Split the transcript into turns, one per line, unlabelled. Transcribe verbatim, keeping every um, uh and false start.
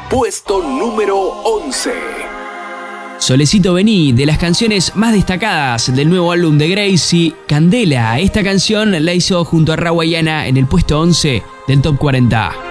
puesto número once.
Solecito Vení, de las canciones más destacadas del nuevo álbum de Gracie, Candela. Esta canción la hizo junto a Rawayana en el puesto once del Top cuarenta.